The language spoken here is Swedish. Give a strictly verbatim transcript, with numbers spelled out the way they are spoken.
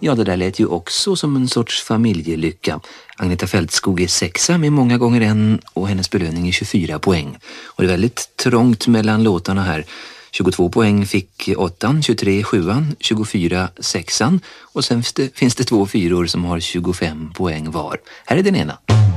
Ja, det där lät ju också som en sorts familjelycka. Agneta Fältskog är sexa med många gånger en och hennes belöning är tjugofyra poäng. Och det är väldigt trångt mellan låtarna här. tjugotvå poäng fick åttan, tjugotre sjuan, tjugofyra sexan och sen finns det, finns det två fyror som har tjugofem poäng var. Här är den ena.